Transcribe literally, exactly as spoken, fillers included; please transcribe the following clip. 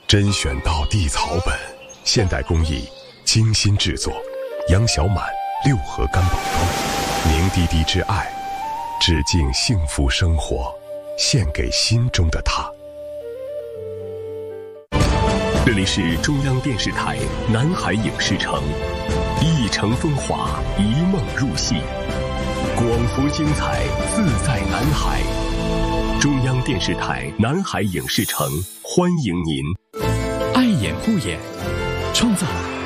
甄选到地草本，现代工艺精心制作，杨小满六合干宝膏，凝滴滴之爱，致敬幸福生活，献给心中的他。这里是中央电视台南海影视城，一城风华，一梦入戏，广福精彩，自在南海。中央电视台南海影视城欢迎您。 爱眼护眼，创造